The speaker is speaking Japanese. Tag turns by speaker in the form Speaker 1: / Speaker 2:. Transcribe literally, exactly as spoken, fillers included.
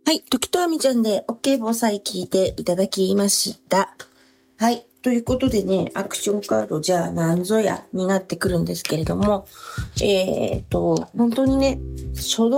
Speaker 1: はい、時とあみちゃんで OK 防災聞いていただきました。はい、ということでね、アクションカードじゃあ何ぞやになってくるんですけれども、えーっと、本当にね、初動